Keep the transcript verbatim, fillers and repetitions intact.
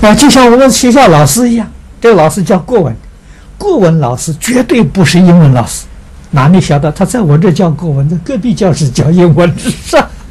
啊，就像我们学校老师一样，这个老师教国文，国文老师绝对不是英文老师，哪里晓得他在我这教国文，在隔壁教室教英文，是吧？